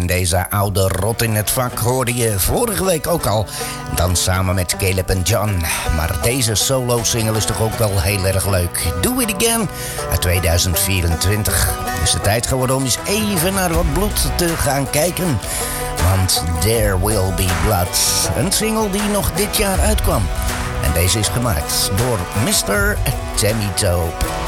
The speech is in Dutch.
En deze oude rot in het vak hoorde je vorige week ook al. Dan samen met Caleb en John. Maar deze solo-single is toch ook wel heel erg leuk. Do It Again uit 2024. Is de tijd geworden om eens even naar wat bloed te gaan kijken. Want There Will Be Blood. Een single die nog dit jaar uitkwam. En deze is gemaakt door Mr. Tammy Tope.